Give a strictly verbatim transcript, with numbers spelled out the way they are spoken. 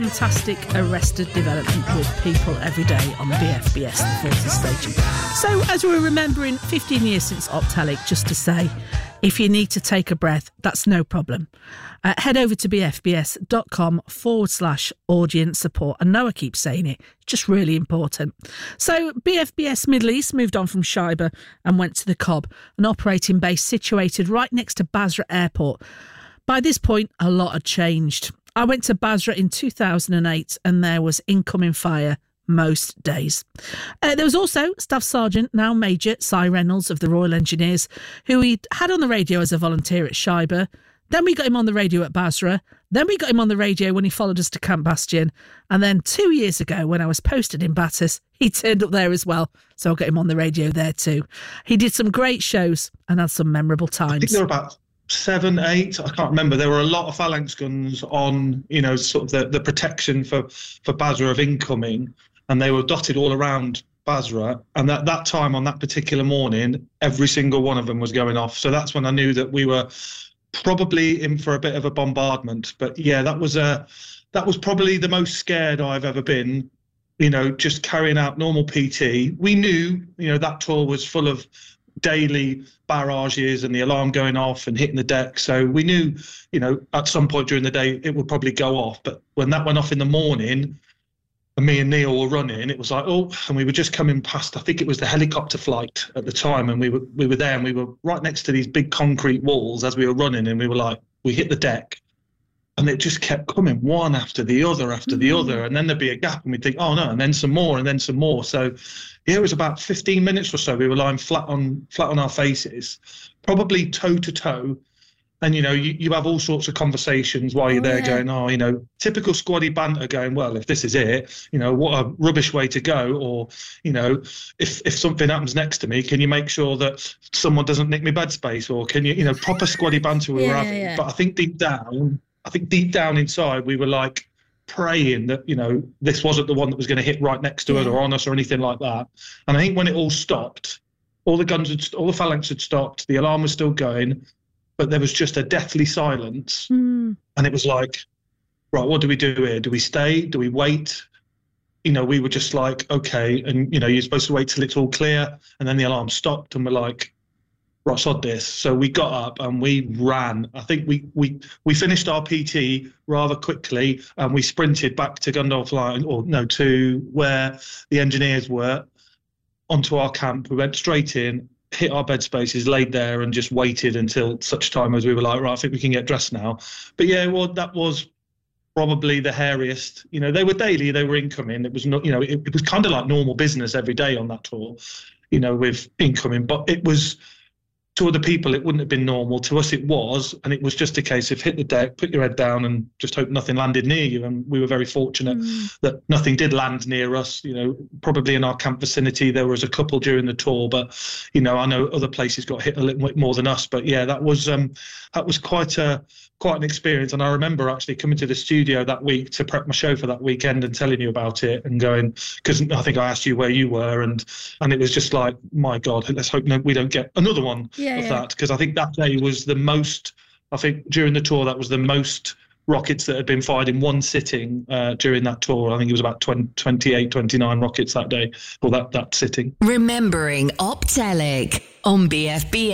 Fantastic arrested development with people every day on B F B S, the Forces Station. So, as we're remembering fifteen years since Optelic, just to say, if you need to take a breath, that's no problem. Uh, head over to bfbs.com forward slash audience support. I know I keep saying it, it's just really important. So B F B S Middle East moved on from Shaiba and went to the Cobb, an operating base situated right next to Basra Airport. By this point, a lot had changed. I went to Basra in two thousand eight and there was incoming fire most days. Uh, there was also Staff Sergeant, now Major, Cy Reynolds of the Royal Engineers, who we had on the radio as a volunteer at Shaiba. Then we got him on the radio at Basra. Then we got him on the radio when he followed us to Camp Bastion. And then two years ago, when I was posted in Battus, he turned up there as well. So I got him on the radio there too. He did some great shows and had some memorable times. I think there were about seven, eight, I can't remember. There were a lot of phalanx guns on, you know, sort of the, the protection for, for Basra of incoming. And they were dotted all around Basra. And at that time, on that particular morning, every single one of them was going off. So that's when I knew that we were probably in for a bit of a bombardment. But yeah, that was a that was probably the most scared I've ever been, you know, just carrying out normal P T. We knew, you know, that tour was full of daily barrages and the alarm going off and hitting the deck. So we knew, you know, at some point during the day, it would probably go off. But when that went off in the morning, and me and Neil were running, it was like, oh, and we were just coming past, I think it was the helicopter flight at the time, and we were we were there and we were right next to these big concrete walls as we were running, and we were like, we hit the deck and it just kept coming one after the other after mm-hmm. the other, and then there'd be a gap and we'd think, oh no, and then some more and then some more. So yeah, it was about fifteen minutes or so we were lying flat on flat on our faces, probably toe to toe. And, you know, you, you have all sorts of conversations while you're there yeah. going, oh, you know, typical squaddy banter going, well, if this is it, you know, what a rubbish way to go. Or, you know, if, if something happens next to me, can you make sure that someone doesn't nick my bed space? Or can you, you know, proper squaddy banter we yeah, were having. Yeah. But I think deep down, I think deep down inside, we were like praying that, you know, this wasn't the one that was going to hit right next to yeah. us or on us or anything like that. And I think when it all stopped, all the guns, had, all the phalanx had stopped, the alarm was still going, but there was just a deathly silence. Mm. And it was like, right, what do we do here? Do we stay? Do we wait? You know, we were just like, okay. And, you know, you're supposed to wait till it's all clear. And then the alarm stopped and we're like, right, sod this. So we got up and we ran. I think we we we finished our P T rather quickly and we sprinted back to Gundulph Line, or no, to where the engineers were, onto our camp. We went straight in, hit our bed spaces, laid there and just waited until such time as we were like, right, I think we can get dressed now. But yeah, well, that was probably the hairiest. You know, they were daily, they were incoming. It was not, you know, it, it was kind of like normal business every day on that tour, you know, with incoming. But it was, to other people, it wouldn't have been normal. To us, it was. And it was just a case of hit the deck, put your head down and just hope nothing landed near you. And we were very fortunate mm. that nothing did land near us. You know, probably in our camp vicinity, there was a couple during the tour. But, you know, I know other places got hit a little bit more than us. But yeah, that was um, that was quite a quite an experience. And I remember actually coming to the studio that week to prep my show for that weekend and telling you about it and going, because I think I asked you where you were. And, and it was just like, my God, let's hope no, we don't get another one. Yeah, of yeah. that, because I think that day was the most, I think during the tour, that was the most rockets that had been fired in one sitting uh, during that tour. I think it was about twenty, twenty-eight, twenty-nine rockets that day, or that, that sitting. Remembering Optelic on B F B.